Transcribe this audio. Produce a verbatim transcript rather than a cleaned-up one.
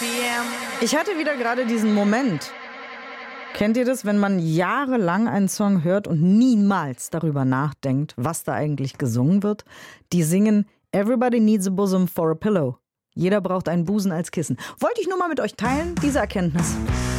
Ich hatte wieder gerade diesen Moment. Kennt ihr das, wenn man jahrelang einen Song hört und niemals darüber nachdenkt, was da eigentlich gesungen wird? Die singen Everybody needs a bosom for a pillow. Jeder braucht einen Busen als Kissen. Wollte ich nur mal mit euch teilen, diese Erkenntnis.